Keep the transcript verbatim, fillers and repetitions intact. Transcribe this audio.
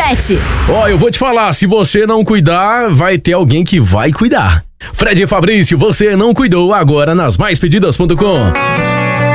sete. Ó, oh, eu vou te falar, se você não cuidar, vai ter alguém que vai cuidar. Fred e Fabrício, você não cuidou, agora nas mais pedidas ponto com.